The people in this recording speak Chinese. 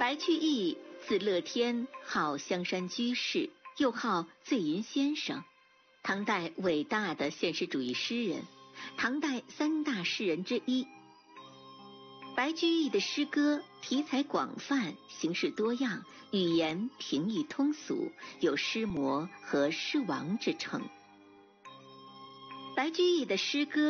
白居易，字乐天，号香山居士，又号醉吟先生，唐代伟大的现实主义诗人，唐代三大诗人之一。白居易的诗歌题材广泛，形式多样，语言平易通俗，有诗魔和诗王之称。白居易的诗歌